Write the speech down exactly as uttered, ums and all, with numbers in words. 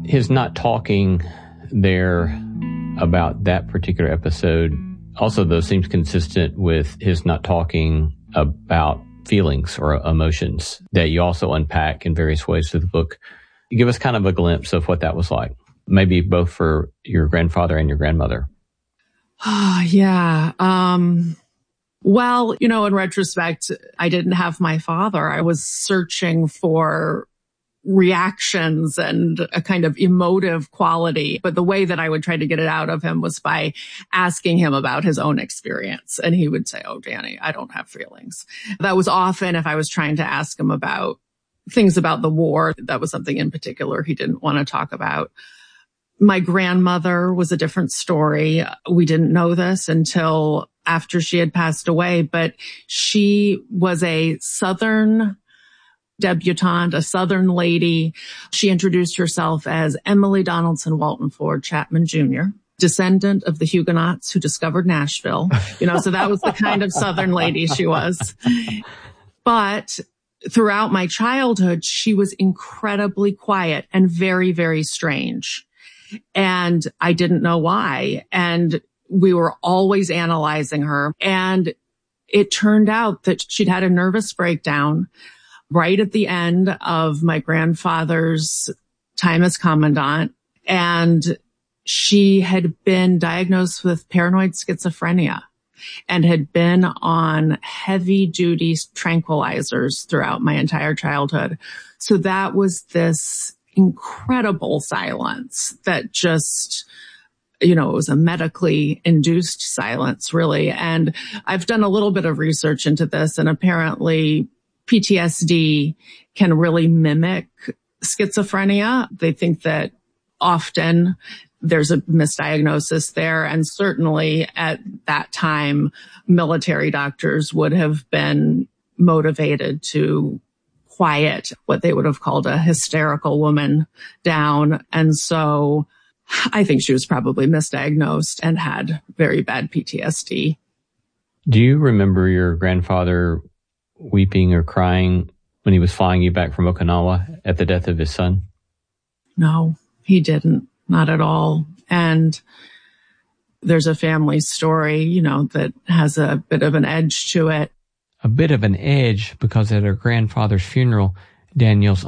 His not talking there about that particular episode also, though, seems consistent with his not talking about feelings or emotions that you also unpack in various ways through the book. Give us kind of a glimpse of what that was like, maybe both for your grandfather and your grandmother. Oh, yeah. Um, well, you know, in retrospect, I didn't have my father. I was searching for reactions and a kind of emotive quality. But the way that I would try to get it out of him was by asking him about his own experience. And he would say, "Oh, Danny, I don't have feelings." That was often if I was trying to ask him about things about the war. That was something in particular he didn't want to talk about. My grandmother was a different story. We didn't know this until after she had passed away, but she was a Southern debutante, a Southern lady. She introduced herself as Emily Donaldson Walton Ford Chapman Junior, descendant of the Huguenots who discovered Nashville. You know, so that was the kind of Southern lady she was. But throughout my childhood, she was incredibly quiet and very, very strange. And I didn't know why. And we were always analyzing her. And it turned out that she'd had a nervous breakdown right at the end of my grandfather's time as commandant. And she had been diagnosed with paranoid schizophrenia and had been on heavy duty tranquilizers throughout my entire childhood. So that was this incredible silence that just, you know, it was a medically induced silence, really. And I've done a little bit of research into this, and apparently P T S D can really mimic schizophrenia. They think that often there's a misdiagnosis there. And certainly at that time, military doctors would have been motivated to quiet what they would have called a hysterical woman down. And so I think she was probably misdiagnosed and had very bad P T S D. Do you remember your grandfather weeping or crying when he was flying you back from Okinawa at the death of his son? No, he didn't. Not at all. And there's a family story, you know, that has a bit of an edge to it. A bit of an edge because at her grandfather's funeral, Daniel's